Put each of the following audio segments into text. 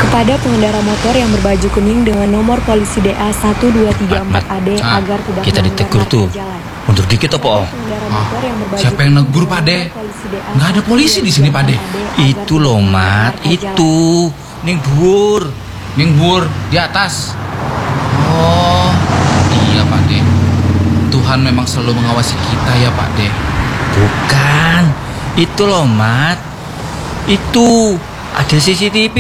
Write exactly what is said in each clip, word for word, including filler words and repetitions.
Kepada pengendara motor yang berbaju kuning dengan nomor polisi D A satu dua tiga empat A D ah, agar tidak kita ditegur tuh. Mundur dikit apa? Oh, siapa yang negur Pak De? Nggak ada polisi di sini Pak De. Itu loh Mat, itu Ning dhuwur, ning dhuwur di atas. Oh, iya Pak De. Tuhan memang selalu mengawasi kita ya Pak De. Bukan, itu loh Mat. Itu ada C C T V.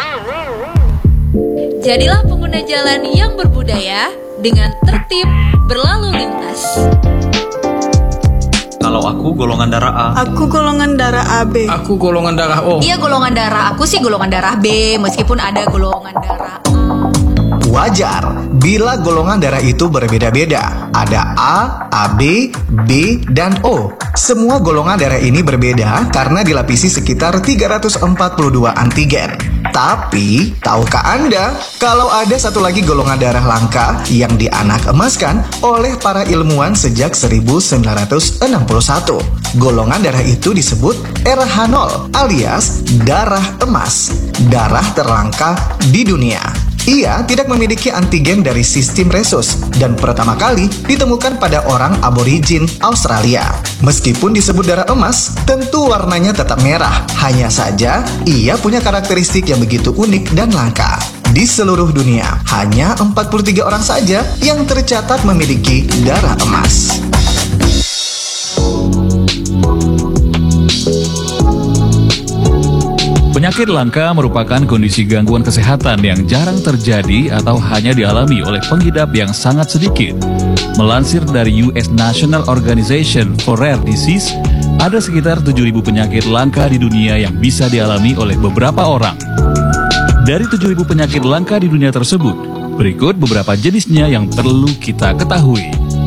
Jadilah pengguna jalan yang berbudaya dengan tertib berlalu lintas. Kalau aku golongan darah A. Aku golongan darah A B. Aku golongan darah O. Iya golongan darah, aku sih golongan darah B, meskipun ada golongan darah A. Wajar bila golongan darah itu berbeda-beda. Ada A, A B, B, dan O. Semua golongan darah ini berbeda karena dilapisi sekitar tiga ratus empat puluh dua antigen. Tapi, tahukah Anda kalau ada satu lagi golongan darah langka yang dianak emaskan oleh para ilmuwan sejak seribu sembilan ratus enam puluh satu? Golongan darah itu disebut R H nol alias darah emas, darah terlangka di dunia. Ia tidak memiliki antigen dari sistem Rhesus dan pertama kali ditemukan pada orang aborigin Australia. Meskipun disebut darah emas, tentu warnanya tetap merah. Hanya saja, ia punya karakteristik yang begitu unik dan langka. Di seluruh dunia, hanya empat puluh tiga orang saja yang tercatat memiliki darah emas. Penyakit langka merupakan kondisi gangguan kesehatan yang jarang terjadi atau hanya dialami oleh pengidap yang sangat sedikit. Melansir dari U S National Organization for Rare Disease, ada sekitar tujuh ribu penyakit langka di dunia yang bisa dialami oleh beberapa orang. Dari tujuh ribu penyakit langka di dunia tersebut, berikut beberapa jenisnya yang perlu kita ketahui.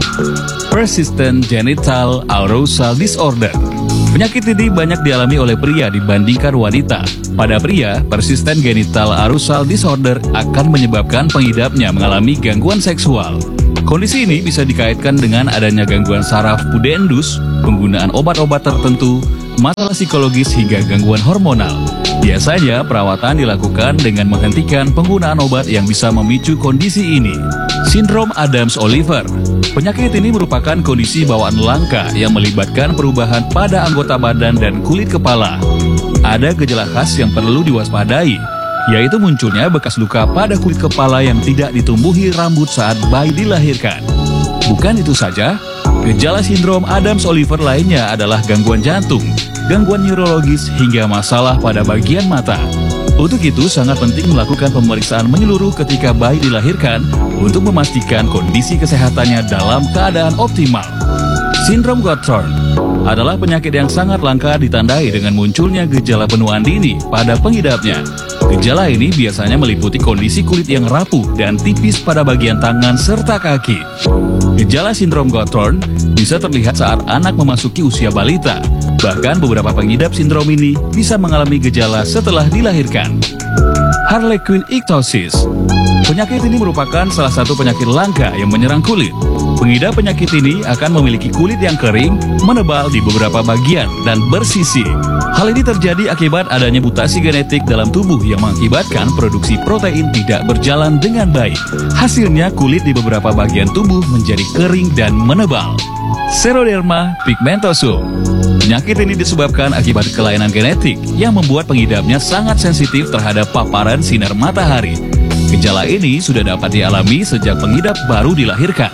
Persistent Genital Arousal Disorder. Penyakit ini banyak dialami oleh pria dibandingkan wanita. Pada pria, persistent genital arousal disorder akan menyebabkan pengidapnya mengalami gangguan seksual. Kondisi ini bisa dikaitkan dengan adanya gangguan saraf pudendus, penggunaan obat-obat tertentu, masalah psikologis hingga gangguan hormonal. Biasanya, perawatan dilakukan dengan menghentikan penggunaan obat yang bisa memicu kondisi ini. Sindrom Adams-Oliver. Penyakit ini merupakan kondisi bawaan langka yang melibatkan perubahan pada anggota badan dan kulit kepala. Ada gejala khas yang perlu diwaspadai, yaitu munculnya bekas luka pada kulit kepala yang tidak ditumbuhi rambut saat bayi dilahirkan. Bukan itu saja, gejala sindrom Adams-Oliver lainnya adalah gangguan jantung, gangguan neurologis hingga masalah pada bagian mata. Untuk itu sangat penting melakukan pemeriksaan menyeluruh ketika bayi dilahirkan untuk memastikan kondisi kesehatannya dalam keadaan optimal. Sindrom Gottron adalah penyakit yang sangat langka ditandai dengan munculnya gejala penuaan dini pada pengidapnya. Gejala ini biasanya meliputi kondisi kulit yang rapuh dan tipis pada bagian tangan serta kaki. Gejala sindrom Gottron bisa terlihat saat anak memasuki usia balita. Bahkan beberapa pengidap sindrom ini bisa mengalami gejala setelah dilahirkan. Harlequin ichthyosis. Penyakit ini merupakan salah satu penyakit langka yang menyerang kulit. Pengidap penyakit ini akan memiliki kulit yang kering, menebal di beberapa bagian, dan bersisi. Hal ini terjadi akibat adanya mutasi genetik dalam tubuh yang mengakibatkan produksi protein tidak berjalan dengan baik. Hasilnya kulit di beberapa bagian tubuh menjadi kering dan menebal. Xeroderma pigmentosum. Penyakit ini disebabkan akibat kelainan genetik yang membuat pengidapnya sangat sensitif terhadap paparan sinar matahari. Gejala ini sudah dapat dialami sejak pengidap baru dilahirkan.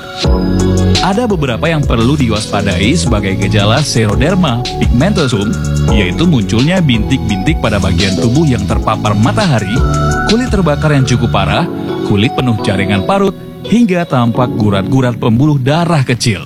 Ada beberapa yang perlu diwaspadai sebagai gejala Xeroderma pigmentosum, yaitu munculnya bintik-bintik pada bagian tubuh yang terpapar matahari, kulit terbakar yang cukup parah, kulit penuh jaringan parut, hingga tampak gurat-gurat pembuluh darah kecil.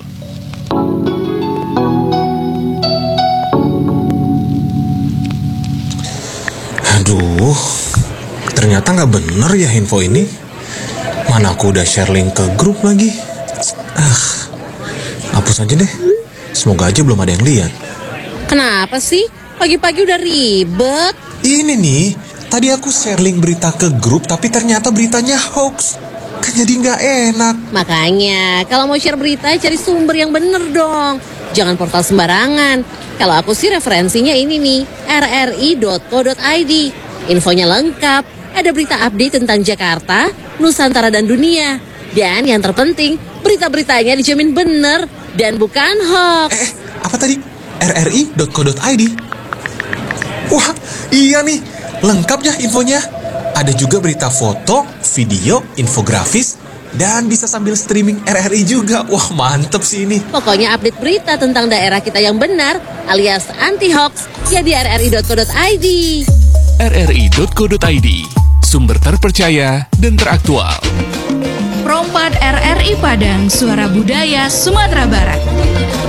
Aduh, ternyata nggak bener ya info ini. Mana aku udah share link ke grup lagi. Ah, hapus aja deh. Semoga aja belum ada yang lihat. Kenapa sih? Pagi-pagi udah ribet. Ini nih, tadi aku share link berita ke grup, tapi ternyata beritanya hoax. Kan jadi nggak enak. Makanya, kalau mau share berita, cari sumber yang bener dong. Jangan portal sembarangan. Kalau aku sih referensinya ini nih, r r i dot co dot i d. Infonya lengkap, ada berita update tentang Jakarta, Nusantara, dan dunia. Dan yang terpenting, berita-beritanya dijamin benar dan bukan hoax. Eh, apa tadi? r r i dot co dot i d. Wah, iya nih. Lengkap ya infonya. Ada juga berita foto, video, infografis, dan bisa sambil streaming R R I juga. Wah, mantep sih ini. Pokoknya update berita tentang daerah kita yang benar alias anti-hoax ya di r r i dot co dot i d. r r i dot co dot i d, sumber terpercaya dan teraktual. Prompat R R I Padang, Suara Budaya Sumatera Barat.